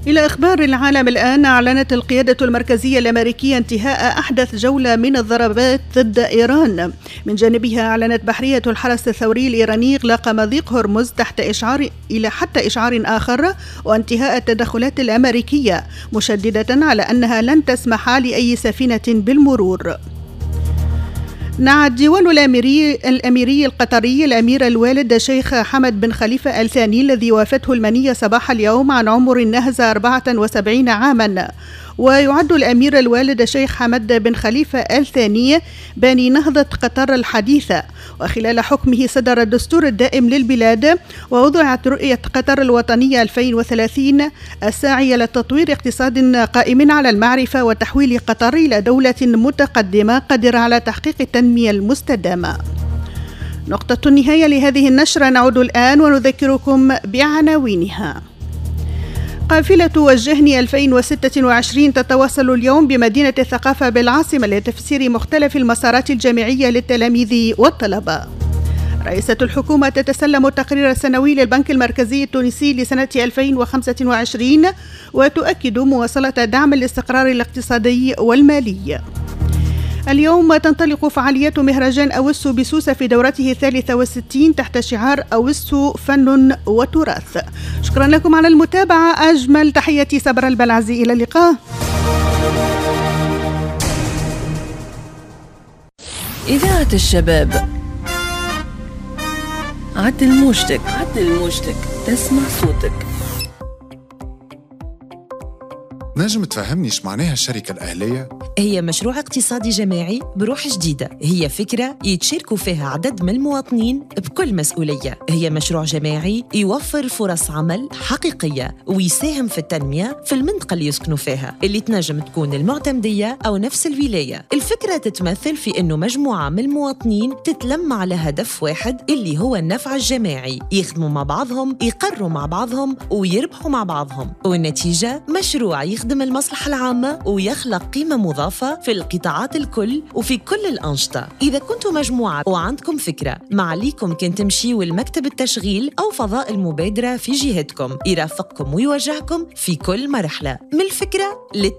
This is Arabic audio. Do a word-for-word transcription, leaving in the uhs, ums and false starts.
إلى أخبار العالم الآن. أعلنت القيادة المركزية الأمريكية انتهاء أحدث جولة من الضربات ضد إيران. من جانبها أعلنت بحرية الحرس الثوري الإيراني إغلاق مضيق هرمز تحت إشعار إلى حتى إشعار آخر وانتهاء التدخلات الأمريكية، مشددة على أنها لن تسمح لأي سفينة بالمرور. نعى الديوان الأميري, الأميري القطري الأمير الوالد شيخ حمد بن خليفة آل ثاني الذي وافته المنية صباح اليوم عن عمر ناهز أربعة وسبعين عاما. ويعد الأمير الوالد شيخ حمد بن خليفة آل ثاني باني نهضة قطر الحديثة، وخلال حكمه صدر الدستور الدائم للبلاد ووضعت رؤية قطر الوطنية ألفين وثلاثين الساعية لتطوير اقتصاد قائم على المعرفة وتحويل قطر إلى دولة متقدمة قادرة على تحقيق التنمية المستدامة. نقطة النهاية لهذه النشرة. نعود الآن ونذكركم بعناوينها. قافلة وجهني ألفين وستة وعشرين تتواصل اليوم بمدينة الثقافة بالعاصمة لتفسير مختلف المسارات الجامعية للتلاميذ والطلبة. رئيسة الحكومة تتسلم التقرير السنوي للبنك المركزي التونسي لسنة ألفين وخمسة وعشرين وتؤكد مواصلة دعم الاستقرار الاقتصادي والمالي. اليوم تنطلق فعاليات مهرجان أوسو بسوسة في دورته الثالثة والستين تحت شعار أوسو فن وتراث. شكرا لكم على المتابعة. أجمل تحياتي صبرا البلعزي، إلى اللقاء. إذاعة الشباب، عدل موجتك عدل موجتك تسمع صوتك. نجم تفهمني ايش معناها الشركة الأهلية؟ هي مشروع اقتصادي جماعي بروح جديدة. هي فكرة يتشاركوا فيها عدد من المواطنين بكل مسؤولية. هي مشروع جماعي يوفر فرص عمل حقيقية ويساهم في التنمية في المنطقة اللي يسكنوا فيها، اللي تنجم تكون المعتمدية أو نفس الولاية. الفكرة تتمثل في أنه مجموعة من المواطنين تتلم على هدف واحد اللي هو النفع الجماعي، يخدموا مع بعضهم، يقروا مع بعضهم ويربحوا مع بعضهم، والنتيجة مشروع يخدم يخدم المصلحة العامة ويخلق قيمة مضافة في القطاعات الكل وفي كل الأنشطة. إذا كنتوا مجموعة وعندكم فكرة، ما عليكم كان تمشيوا المكتب التشغيل أو فضاء المبادرة في جهتكم، يرافقكم ويوجهكم في كل مرحلة من الفكرة للتنفيذ.